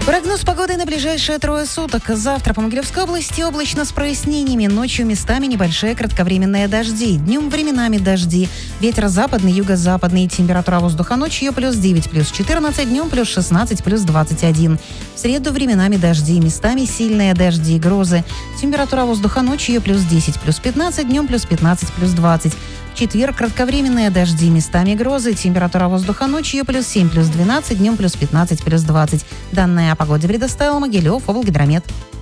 Прогноз погоды на ближайшие 3 суток. Завтра по Могилевской области облачно с прояснениями. Ночью местами небольшие кратковременные дожди. Днем временами дожди. Ветер западный, юго-западный. Температура воздуха ночью плюс 9, плюс 14. Днем плюс 16, плюс 21. В среду временами дожди. Местами сильные дожди и грозы. Температура воздуха ночью плюс 10, плюс 15. Днем плюс 15, плюс 20. В четверг кратковременные дожди, местами грозы. Температура воздуха ночью плюс 7, плюс 12. Днем плюс 15, плюс 20. Данные о погоде предоставил Могилев облгидромет.